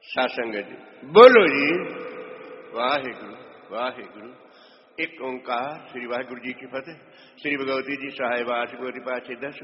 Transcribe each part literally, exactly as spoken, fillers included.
साध संगत जी बोलो जी वाहिगुरु वाहिगुरु। एक ओंकार श्री वाहिगुरु जी की फतेह। श्री भगवती जी सहाय वास गोरी पाछे दस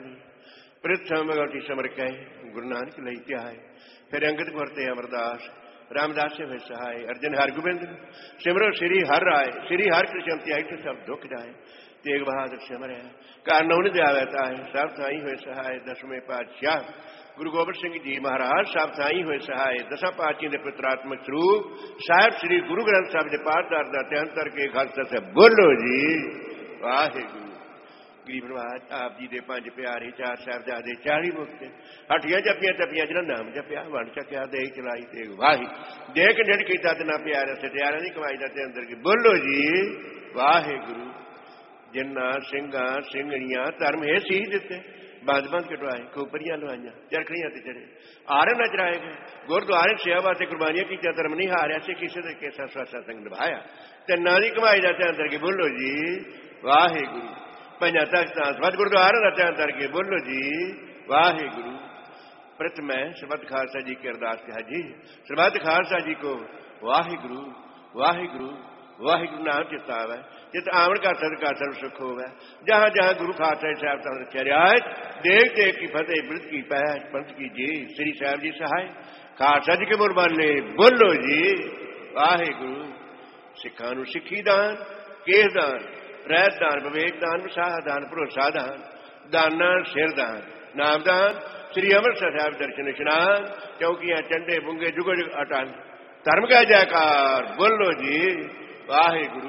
प्रथम भगवती समर कहे गुरु नानक लई त्याय। फिर अंगद वरते अमरदास रामदास से सहाय। अर्जन हर गोबिंद सिमरो श्री हर राय। श्री हर कृष्ण त्याग तो सब दुख जाए। तेग बहादुर सिमर है कारण दियावता है सब थाई हुए सहाय। दसवें पातशाह गुरु गोबिंद सिंह जी महाराज सब थाई हुए सहाय। दसा पातशाह के पुत्रात्मक स्वरूप साहिब श्री गुरु ग्रंथ साहब के पाठदार का ध्यान करके खालसा से बोलो जी वाहिगुरु। गरीब नवाज आप जी के पंज प्यारे चार साहबजादे चाली मुक्त हठिया जपिया टपिया जिन्हें नाम जपिया वन चकिया दे चलाई ते वाही देख निड़ किया तना प्यारे सत्यारा नहीं कमाई जाते अंदर की बोलो जी वाहिगुरु। जिन्ना सिंगा सिंगड़ियां धर्म है सी दिते बंद बंद कटवाए खोपरियां लवाइया चरखड़ियां ते चढ़े आरम न चराए गए गुरुद्वारे सेवा वास्ते कुर्बानियां की धर्म नहीं हारिया से किसी ने कैसा स्वासा संग निभाया तिना की कमाई जाते अंदर की बोलो जी वाहिगुरु। पंजा तख्त सत गुरुद्वारा का ध्यान करके बोलो जी वाहिगुरु। प्रथम सरबत खालसा जी की अरदास कहा जी सरबत खालसा जी को वाहिगुरु वाहिगुरु वाहिगुरु नाम चिताव है चित आवन का सद का सर्व सुख होगा। जहां जहां गुरु खालसा साहब चरियाज देख देख की फतेह वृत की पहच पंथ की जी श्री साहब जी सहाय। खालसा जी के मुरबाने बोलो जी वाहिगुरु। सिखा नूं सिखी दान केस दान रहत दान विवेक दान विसाह दान भरोसा दान दाना सिर दान नाम दान श्री अमृतसर साहब दर्शन इशनान चौकियां चंडे बुंगे जुगो जुग अटन धर्म का जयकार बोलो जी वाहिगुरु।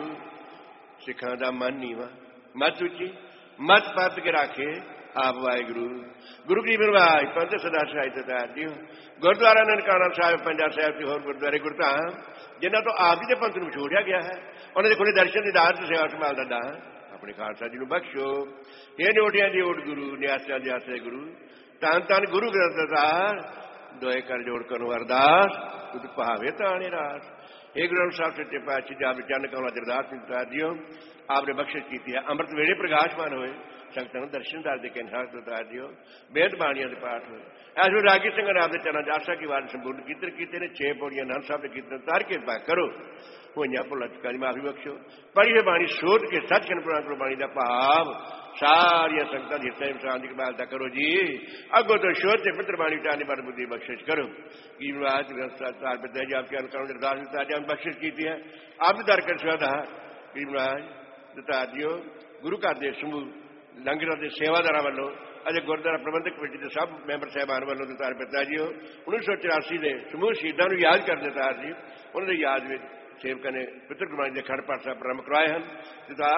सिखा दा मन नीवा मत उची मत पद के राखे आप वाहिगुरु। गुरु की बिरवाज पंथ सदा साहित्य तैयार जी गुरुद्वारा ननकाना साहिब पंजा साहिब के होर गुरुद्वारे गुरधाम जिन्हों तो आप जी के पंथ में छोड़िया गया है उन्होंने खुले दर्शन की दान सेवा संभाल का दान अपने खालसा जी को बख्शो। ये नोटिया की ओट गुरु न्यासिया के आश्रय गुरु तन तन गुरु ग्रंथदार दोए कर जोड़ करो अरदास तुझ भावे ताने रास। एक ग्रंथ साहब सच्चे पातशाह आप चरण कमला अरदास उतार दियो आपने बख्शिश की है अमृत वेड़े प्रकाशमान हुए संगत दर्शन दास के हाथ उतार दियो बेद बाणिया के पाठ हुए ऐस वे रागी सिंह ने आपने चरण आशा की वार संपूर्ण कीर्तन किए ने छे पौड़ियां नाम साहब ने कीर्तन उतार के कृपा करो होइया भुला चुकाई माफी बख्शो। पढ़ी हुई बाणी सोच के सचखंड पुराण गुरबाणी का भाव सारिया संगतां दी हिरदे इंसान की कबालता करो जी अगो तो शोध से पित्र बाणी उठाने पर बुद्धि बख्शिश करो। की आज ग्रंथकार पिता जी आपके अनुकरण अरदास बख्शिश की है आप दर कर सदा की दता दियो गुरु घर के समूह लंगर के सेवादार वालों अजे गुरुद्वारा प्रबंधक कमेटी के सब मैंबर साहबान वालों दतार पिता जी उन्नीस सौ चौरासी के समूह शहीदों को याद कर दतार जी उन्होंने याद में सेवकों ने पितृ गुरबाणी के खंड पाठ साहब प्रारंभ करवाए हैं। दतार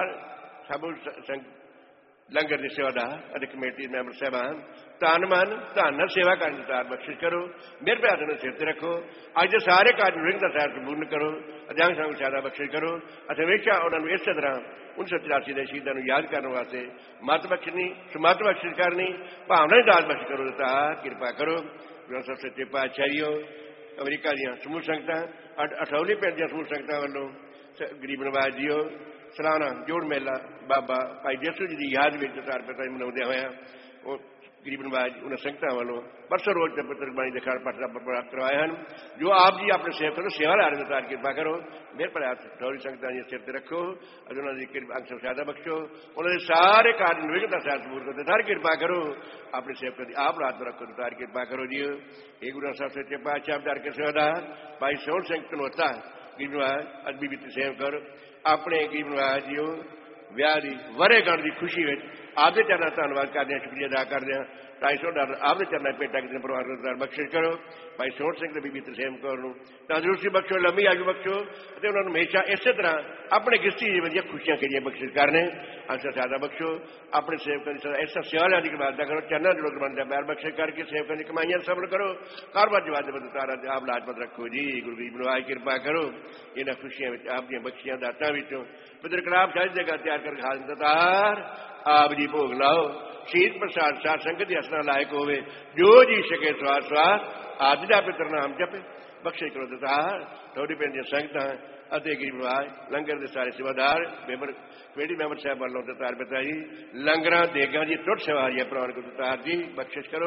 सब लंगर की सेवादार कमेटी मैंबर साहबान धन मन धन सेवा कर दतार बख्शिश करो मेरे प्यार ने सिर से रखो अज के सारे कार्य रिंग का सार संपूर्ण करो अजांग संग ज्यादा बख्शिश करो अस हमेशा उन्होंने इस तरह उन्नीस सौ तिरासी के शहीदों को याद करने वास्ते मत बख्शनी सुमत बख्शिश करनी भावना दास बख्श करो दतार कृपा करो। ग्रंथ साहब सच्चे पातशाहियों अमरीका दियां समूह संगतां अठौली पिंड दियां समूह संगतां वालों गरीब नवाज जीओ सलाना जोड़ मेला बाबा भाई जसू जी की याद में दतार पिता मनाउंदे होया गरीब नवाज उन्हें संगतां वालों परसों रोज पितृ गुरबाणी के खंड पाठ प्राप्त करवाए हैं जो आप जी अपने सेवकों को सेवा ला रहे दतार कृपा करो मेरे पर ठौरी संगतां जी सिर से रखो अज उन्होंने अंश ज्यादा बख्शो उन्होंने सारे कार्य निर्विघ्नता से पूर्ण करो दतार कृपा करो अपने सेवकों की आप रात रखो दतार कृपा करो जी। एक गुरु साहब सच्चे पातशाह दर के सेवादार भाई सोहन सिंह कनौता गरीब नवाज अज भी सेव कर अपने गरीब नवाज जी ਵਿਆਹ ਦੀ ਵਰ੍ਹੇਗੰਢ ਦੀ ਖੁਸ਼ੀ ਵਿੱਚ ਆਪਦੇ ਚਰਨਾਂ ਧੰਨਵਾਦ ਕਰਦੇ ਹਾਂ ਸ਼ੁਕਰੀਆ ਅਦਾ ਕਰਦੇ ਹਾਂ ਢਾਈ ਸੌ ਡਾਲਰ ਆਪਦੇ ਚਰਨਾਂ ਭੇਟਾ ਕਿਸੇ ਪਰਿਵਾਰ ਨੂੰ ਬਖਸ਼ਿਸ਼ ਕਰੋ। ਭਾਈ ਸੋਹਣ ਸਿੰਘ ਤੇ ਬੀਬੀ ਤਰਸੇਮ ਕੌਰ ਨੂੰ ਤੰਦਰੁਸਤੀ ਬਖਸ਼ੋ ਲੰਮੀ ਆਯੂ ਬਖਸ਼ੋ ਅਤੇ ਉਹਨਾਂ ਨੂੰ ਹਮੇਸ਼ਾ ਇਸੇ ਤਰ੍ਹਾਂ ਆਪਣੇ ਕਿਸ਼ਤੀ ਜੀਵਨ ਦੀਆਂ ਖੁਸ਼ੀਆਂ ਖੇੜੀਆਂ ਬਖਸ਼ਿਸ਼ ਕਰਨੇ ਅੰਸ਼ਾ ਜ਼ਿਆਦਾ ਬਖਸ਼ੋ। ਆਪਣੇ ਸੇਵਕਾਂ ਦੀ ਸਦਾ ਇਸ ਸਿਆਲਿਆਂ ਦੀ ਕਮਾਲਦਾ ਕਰੋ ਚਰਨਾਂ ਜੁੜੋ ਗੁਰਬਾਣੀ ਦਾ ਪਿਆਰ ਬਖਸ਼ਿਸ਼ ਕਰਕੇ ਸੇਵਕਾਂ ਦੀ ਕਮਾਈਆਂ ਸਫਲ ਕਰੋ ਕਾਰੋਬਾਰ ਜਵਾਬ ਬਦਤਾਰਾ ਆਪ ਲਾਜਮਤ ਰੱਖੋ ਜੀ। ਗੁਰੂ ਗਰੀਬ ਨਵਾਜ ਕਿਰਪਾ ਕਰੋ ਇਹਨਾਂ ਖੁਸ਼ੀਆਂ ਵਿੱਚ ਆਪ ਦੀਆਂ ਬਖਸ਼ੀਆਂ ਦਾਤਾਂ ਵਿੱਚੋਂ पितर कलाब सारी जगह तैयार कर खा दतार आप जी भोग लाओ शीत प्रसाद साध संगत असना लायक होवे जो जी सके स्वाद स्वाद आप जी का पितर नाम जपे बख्शे करो दतार थोड़ी पिंड संगतां ਅਤੇ ਗਰੀਬ ਨਵਾਜ ਲੰਗਰ ਦੇ ਸਾਰੇ ਸੇਵਾਦਾਰ ਮੈਂਬਰ ਕਮੇਟੀ ਮੈਂਬਰ ਸਾਹਿਬ ਵੱਲੋਂ ਦਤਾਰ ਪਿਤਾ ਜੀ ਲੰਗਰਾਂ ਦੇਗਾਂ ਦੀ ਟੁੱਟ ਸਵਾਰੀਆਂ ਪ੍ਰਵਾਨ ਕਰੋ ਦਤਾਰ ਜੀ ਬਖਸ਼ਿਸ਼ ਕਰੋ।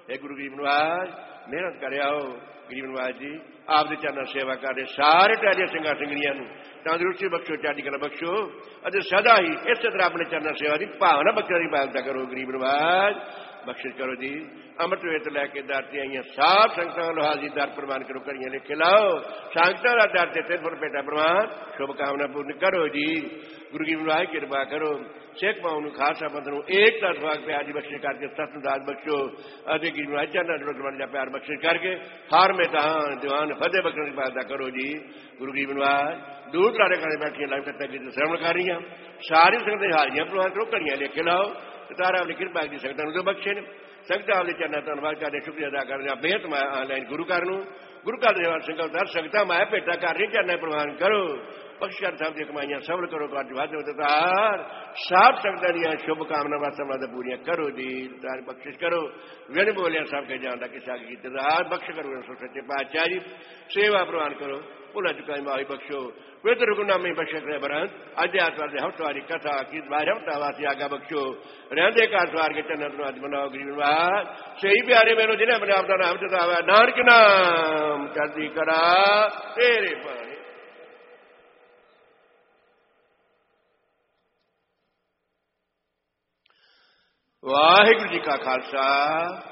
हे गुरु गरीब नवाज मेहनत कर आओ। गरीब नवाज जी आप दे चरणों सेवा कर रहे सारे टहलिया सिंगा सिंगड़ियां तंदुरुस्ती बख्शो, चढ़ी कला बख्शो अते सदा ही इस तरह अपने चरणों सेवा की भावना बख्शण की बात करो। गरीब नवाज बख्शिश करो जी। अमृत वेत लैके दर से आई साफ संगतां लो हाजी दर प्रवान करो, घड़ियां लिखे लाओ संगतां दा दर से तिरफुट पेटा प्रवान शुभकामना पूर्ण करो जी। गुरु गरीब नवाज कृपा करो सिख पाओ खालसा पंथ नूं एकता सुहाग प्यार की बख्शिश करके सत दास बख्शो अते गरीब नवाज चरणों च जा प्यार बख्शिश करके हर मैदान दीवान फतेह बख्शण की बात करो जी। गुरु गरीब नवाज दूर दरारे खाने बैठिया लाइव कथा की श्रवण कर रही सारी संगत हारियां प्रवान करो, घड़ियां लिखे लाओ तारा अपनी कृपा की संगतां नूं बख्शे ने। संगत आपके चरणों धन्यवाद करते शुक्रिया अदा करते बेहद मैं ऑनलाइन गुरु घर नूं गुरु घर देवा संगत दर संगत मैं भेटा कर रही चरणों प्रवान करो बख्शर साहब की कमाइयां सफल करो वार साफ संगत दियां शुभकामनावां समझ पूरियां करो जी। तारी बख्शिश करो विन बोलिया सब के जान किस आगे की दात बख्श करो सच्चे पातशाह जी। सेवा प्रवान करो भुला चुका माही बख्शो पवित्र हुकुमनामे बख्श करे बरंत अज आतवार हफ्तवारी कथा की बार हफ्ता वासी आगा बख्शो रहंदे का सवार के चन्नत अज मनाओ। गरीब नवाज सही प्यारे मेरे जिन्हें अपने आप का नाम चतावा नानक नाम चढ़दी करा तेरे पाए। वाहिगुरू जी का खालसा